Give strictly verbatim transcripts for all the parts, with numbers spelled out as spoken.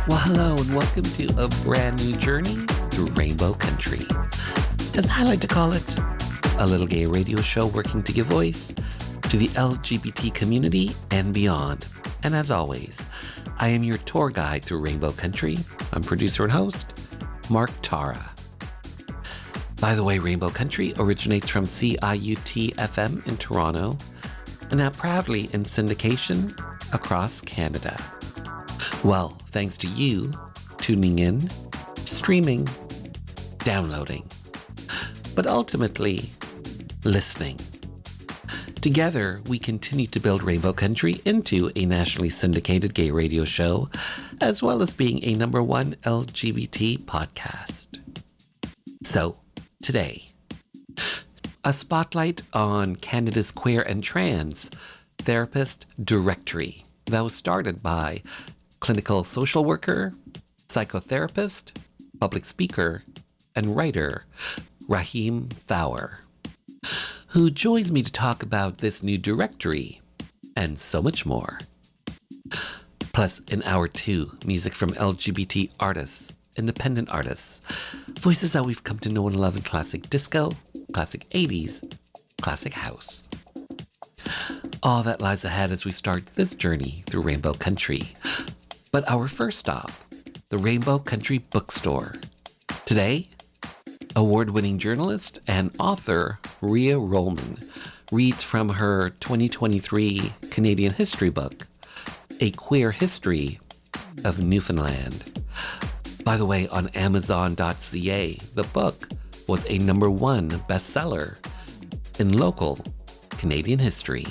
Well, hello and welcome to a brand new journey through Rainbow Country. As I like to call it, a little gay radio show working to give voice to the L G B T community and beyond. And as always, I am your tour guide through Rainbow Country. I'm producer and host, Mark Tara. By the way, Rainbow Country originates from C I U T F M in Toronto and now proudly in syndication across Canada. Well, thanks to you tuning in, streaming, downloading, but ultimately listening. Together, we continue to build Rainbow Country into a nationally syndicated gay radio show, as well as being a number one L G B T podcast. So, today, a spotlight on Canada's queer and trans therapist directory that was started by clinical social worker, psychotherapist, public speaker, and writer Rahim Thawer, who joins me to talk about this new directory and so much more. Plus, in hour two, music from L G B T artists, independent artists, voices that we've come to know and love in classic disco, classic eighties, classic house. All that lies ahead as we start this journey through Rainbow Country. But our first stop, the Rainbow Country Bookstore. Today, award-winning journalist and author Ria Rollman reads from her twenty twenty-three Canadian history book, A Queer History of Newfoundland. By the way, on Amazon dot C A, the book was a number one bestseller in local Canadian history.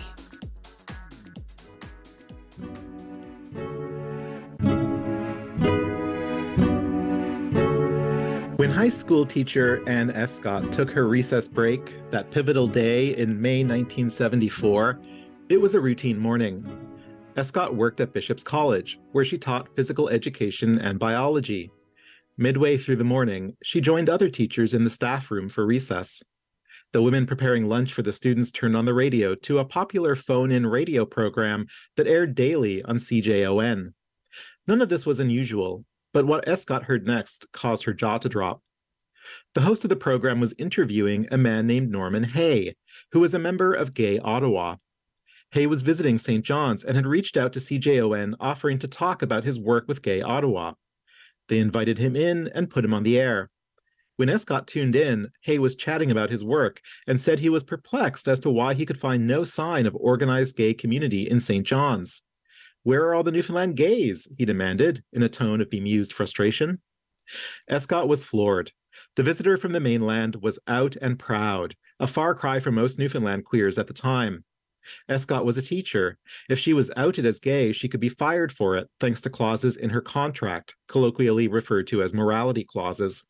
When high school teacher Anne Escott took her recess break that pivotal day in May nineteen seventy-four, it was a routine morning. Escott worked at Bishop's College, where she taught physical education and biology. Midway through the morning, she joined other teachers in the staff room for recess. The women preparing lunch for the students turned on the radio to a popular phone-in radio program that aired daily on C J O N. None of this was unusual, but what Escott heard next caused her jaw to drop. The host of the program was interviewing a man named Norman Hay, who was a member of Gay Ottawa. Hay was visiting Saint John's and had reached out to C J O N offering to talk about his work with Gay Ottawa. They invited him in and put him on the air. When Escott tuned in, Hay was chatting about his work and said he was perplexed as to why he could find no sign of organized gay community in Saint John's. "Where are all the Newfoundland gays?" he demanded, in a tone of bemused frustration. Escott was floored. The visitor from the mainland was out and proud, a far cry from most Newfoundland queers at the time. Escott was a teacher. If she was outed as gay, she could be fired for it, thanks to clauses in her contract, colloquially referred to as morality clauses.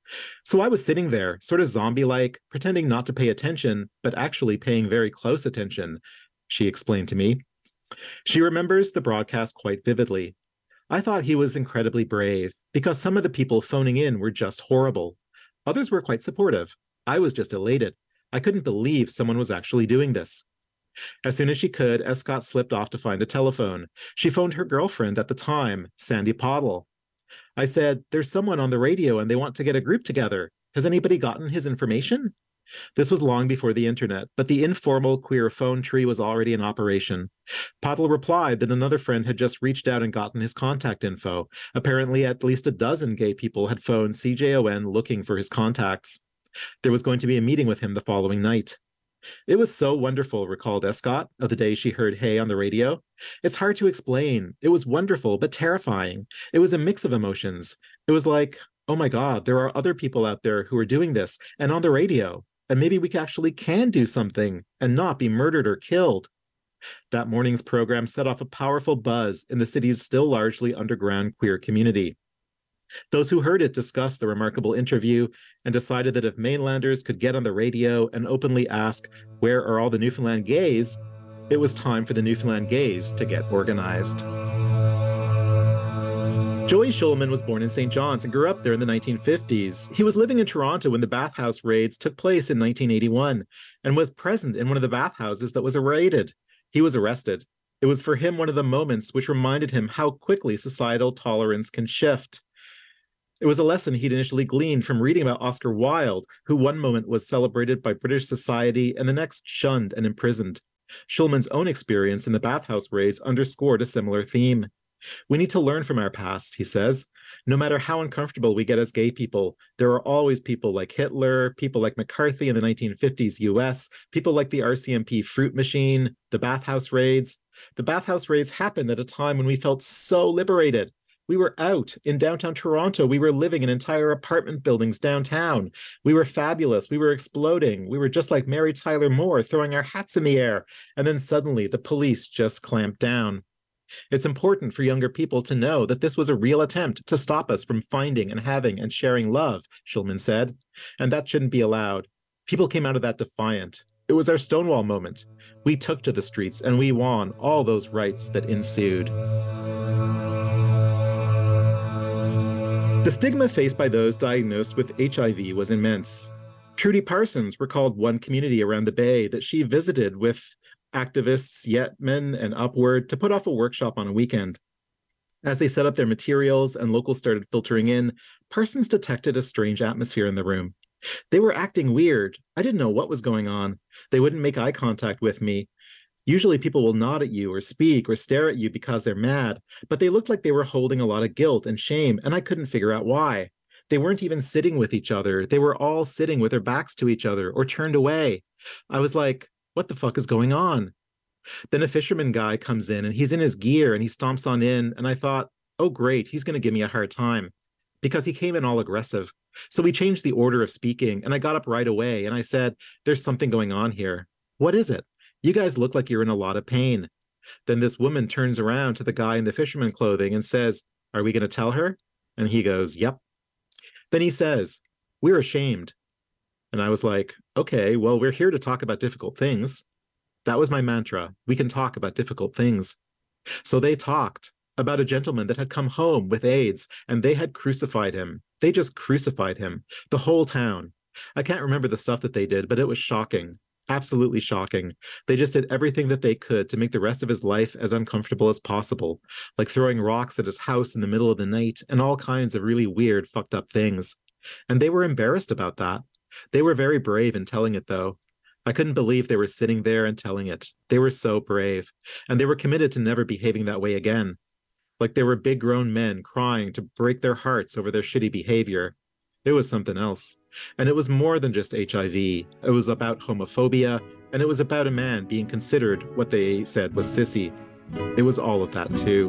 So I was sitting there, sort of zombie-like, pretending not to pay attention, but actually paying very close attention, she explained to me. She remembers the broadcast quite vividly. I thought he was incredibly brave, because some of the people phoning in were just horrible. Others were quite supportive. I was just elated. I couldn't believe someone was actually doing this. As soon as she could, Escott slipped off to find a telephone. She phoned her girlfriend at the time, Sandy Pottle. I said, "There's someone on the radio and they want to get a group together. Has anybody gotten his information?" This was long before the internet, but the informal queer phone tree was already in operation. Pottle replied that another friend had just reached out and gotten his contact info. Apparently, at least a dozen gay people had phoned C J O N looking for his contacts. There was going to be a meeting with him the following night. "It was so wonderful," recalled Escott, of the day she heard Hay on the radio. "It's hard to explain. It was wonderful, but terrifying. It was a mix of emotions. It was like, oh my God, there are other people out there who are doing this, and on the radio. And maybe we actually can do something and not be murdered or killed." That morning's program set off a powerful buzz in the city's still largely underground queer community. Those who heard it discussed the remarkable interview and decided that if mainlanders could get on the radio and openly ask, "Where are all the Newfoundland gays?" it was time for the Newfoundland gays to get organized. Joey Schulman was born in Saint John's and grew up there in the nineteen fifties. He was living in Toronto when the bathhouse raids took place in nineteen eighty-one and was present in one of the bathhouses that was raided. He was arrested. It was for him one of the moments which reminded him how quickly societal tolerance can shift. It was a lesson he'd initially gleaned from reading about Oscar Wilde, who one moment was celebrated by British society and the next shunned and imprisoned. Shulman's own experience in the bathhouse raids underscored a similar theme. We need to learn from our past, he says. No matter how uncomfortable we get as gay people, there are always people like Hitler, people like McCarthy in the nineteen fifties U S, people like the R C M P fruit machine, the bathhouse raids. The bathhouse raids happened at a time when we felt so liberated. We were out in downtown Toronto. We were living in entire apartment buildings downtown. We were fabulous. We were exploding. We were just like Mary Tyler Moore, throwing our hats in the air. And then suddenly the police just clamped down. It's important for younger people to know that this was a real attempt to stop us from finding and having and sharing love, Shulman said. And that shouldn't be allowed. People came out of that defiant. It was our Stonewall moment. We took to the streets and we won all those rights that ensued. The stigma faced by those diagnosed with H I V was immense. Trudy Parsons recalled one community around the Bay that she visited with activists, Yetman and Upward, to put off a workshop on a weekend. As they set up their materials and locals started filtering in, Parsons detected a strange atmosphere in the room. They were acting weird. I didn't know what was going on. They wouldn't make eye contact with me. Usually people will nod at you or speak or stare at you because they're mad, but they looked like they were holding a lot of guilt and shame, and I couldn't figure out why. They weren't even sitting with each other. They were all sitting with their backs to each other or turned away. I was like, what the fuck is going on? Then a fisherman guy comes in and he's in his gear and he stomps on in, and I thought, oh great, he's going to give me a hard time, because he came in all aggressive. So we changed the order of speaking, and I got up right away and I said, there's something going on here. What is it? You guys look like you're in a lot of pain. Then this woman turns around to the guy in the fisherman clothing and says, are we going to tell her? And he goes, yep. Then he says, we're ashamed. And I was like, okay, well, we're here to talk about difficult things. That was my mantra. We can talk about difficult things. So they talked about a gentleman that had come home with AIDS, and they had crucified him. They just crucified him, the whole town. I can't remember the stuff that they did, but it was shocking. Absolutely shocking. They just did everything that they could to make the rest of his life as uncomfortable as possible, like throwing rocks at his house in the middle of the night and all kinds of really weird, fucked up things. And they were embarrassed about that. They were very brave in telling it, though. I couldn't believe they were sitting there and telling it. They were so brave. And they were committed to never behaving that way again. Like they were big grown men crying to break their hearts over their shitty behavior. It was something else. And it was more than just H I V. It was about homophobia, and it was about a man being considered what they said was sissy. It was all of that, too.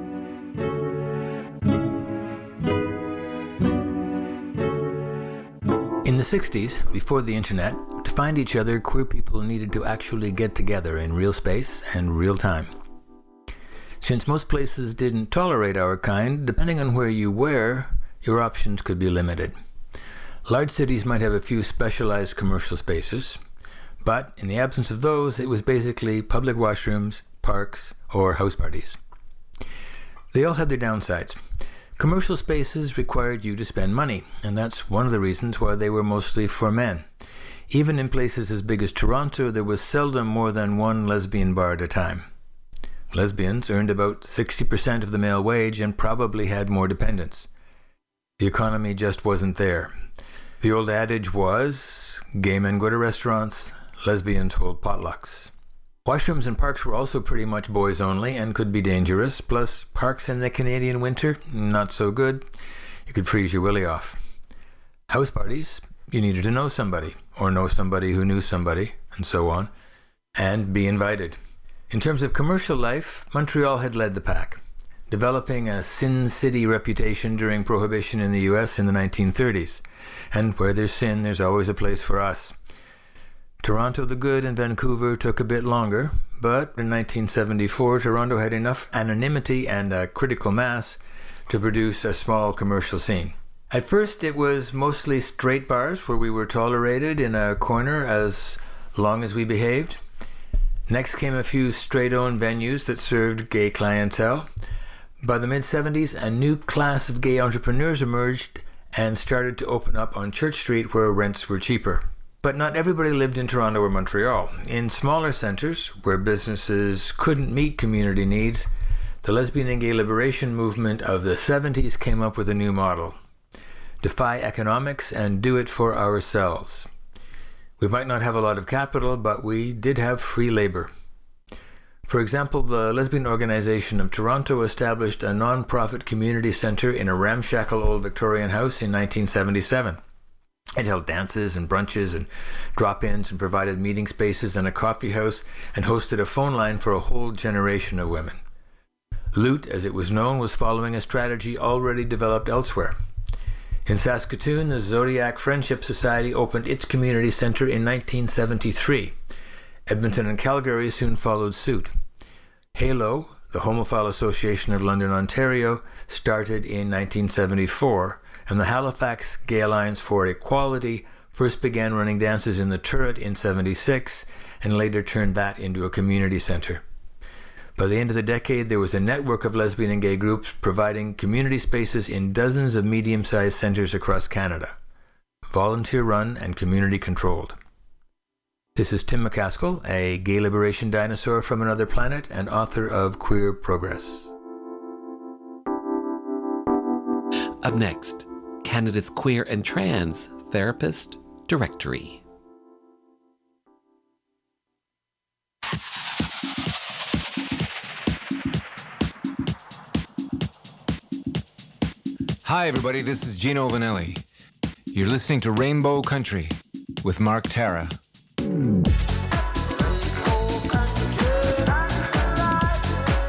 In the sixties, before the internet, to find each other, queer people needed to actually get together in real space and real time. Since most places didn't tolerate our kind, depending on where you were, your options could be limited. Large cities might have a few specialized commercial spaces, but in the absence of those, it was basically public washrooms, parks, or house parties. They all had their downsides. Commercial spaces required you to spend money, and that's one of the reasons why they were mostly for men. Even in places as big as Toronto, there was seldom more than one lesbian bar at a time. Lesbians earned about sixty percent of the male wage and probably had more dependents. The economy just wasn't there. The old adage was, gay men go to restaurants, lesbians hold potlucks. Washrooms and parks were also pretty much boys only and could be dangerous, plus parks in the Canadian winter, not so good. You could freeze your willy off. House parties, you needed to know somebody, or know somebody who knew somebody, and so on, and be invited. In terms of commercial life, Montreal had led the pack, developing a Sin City reputation during Prohibition in the U S in the nineteen thirties. And where there's sin, there's always a place for us. Toronto the Good and Vancouver took a bit longer, but in nineteen seventy-four, Toronto had enough anonymity and a critical mass to produce a small commercial scene. At first, it was mostly straight bars where we were tolerated in a corner as long as we behaved. Next came a few straight-owned venues that served gay clientele. By the mid-seventies, a new class of gay entrepreneurs emerged and started to open up on Church Street where rents were cheaper. But not everybody lived in Toronto or Montreal. In smaller centers, where businesses couldn't meet community needs, the lesbian and gay liberation movement of the seventies came up with a new model. Defy economics and do it for ourselves. We might not have a lot of capital, but we did have free labor. For example, the Lesbian Organization of Toronto established a non-profit community centre in a ramshackle old Victorian house in nineteen seventy-seven. It held dances and brunches and drop-ins and provided meeting spaces and a coffee house and hosted a phone line for a whole generation of women. Loot, as it was known, was following a strategy already developed elsewhere. In Saskatoon, the Zodiac Friendship Society opened its community centre in nineteen seventy-three. Edmonton and Calgary soon followed suit. HALO, the Homophile Association of London, Ontario, started in nineteen seventy-four, and the Halifax Gay Alliance for Equality first began running dances in the Turret in seventy-six, and later turned that into a community centre. By the end of the decade, there was a network of lesbian and gay groups providing community spaces in dozens of medium-sized centres across Canada, volunteer-run and community-controlled. This is Tim McCaskill, a gay liberation dinosaur from another planet and author of Queer Progress. Up next, Canada's Queer and Trans Therapist Directory. Hi, everybody. This is Gino Vanelli. You're listening to Rainbow Country with Mark Tara.